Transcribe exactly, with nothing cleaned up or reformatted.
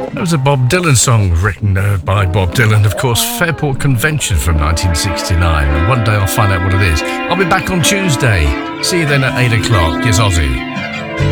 That was a Bob Dylan song written uh, by Bob Dylan, of course, Fairport Convention from nineteen sixty-nine. And one day I'll find out what it is. I'll be back on Tuesday. See you then at eight o'clock. Here's Ozzy.